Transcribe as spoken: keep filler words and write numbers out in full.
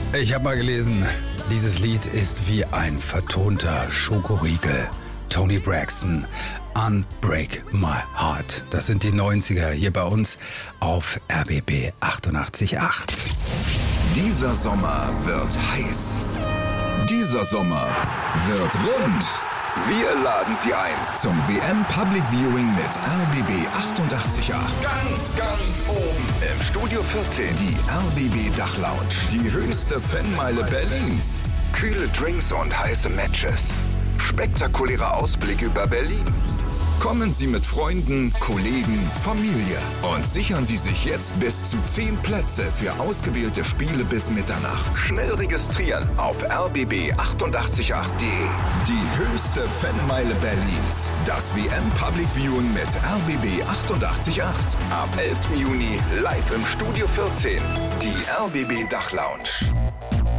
Ich habe mal gelesen, dieses Lied ist wie ein vertonter Schokoriegel. Toni Braxton, Unbreak My Heart. Das sind die neunziger hier bei uns auf R B B achtundachtzig Komma acht. Dieser Sommer wird heiß. Dieser Sommer wird rund. Wir laden Sie ein zum W M Public Viewing mit R B B achtundachtzig Komma acht. Ganz, ganz oben im Studio vierzehn. Die R B B Dachlounge. Die höchste Fanmeile Berlins. Kühle Drinks und heiße Matches. Spektakulärer Ausblick über Berlin. Kommen Sie mit Freunden, Kollegen, Familie und sichern Sie sich jetzt bis zu zehn Plätze für ausgewählte Spiele bis Mitternacht. Schnell registrieren auf r b b achtundachtzig Komma acht punkt de. Die höchste Fanmeile Berlins. Das W M Public Viewing mit R B B achtundachtzig Komma acht. Am elften Juni live im Studio vierzehn. Die R B B Dachlounge.